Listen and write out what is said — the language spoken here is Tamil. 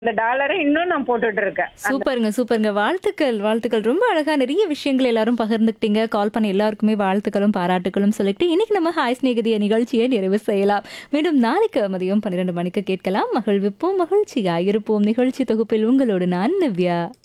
இந்த டாலரை இன்னும் நான் போட்டுட்டு இருக்கேன். சூப்பருங்க, சூப்பருங்க. வாழ்த்துக்கள், வாழ்த்துக்கள். ரொம்ப அழகா நிறைய விஷயங்கள் எல்லாரும் பகிர்ந்துக்கிட்டீங்க. கால் பண்ண எல்லாருக்குமே வாழ்த்துக்களும், பாராட்டுக்களும் சொல்லிட்டு, இன்னைக்கு நம்ம ஹாய் சிநேகிதிய நிகழ்ச்சியை நிறைவு செய்யலாம். மீண்டும் நாளைக்கு மதியம் 12 மணிக்கு கேட்கலாம். மகிழ்விப்போம், மகிழ்ச்சியா இருப்போம். நிகழ்ச்சி தொகுப்பில் உங்களோடு நான் நிவ்யா.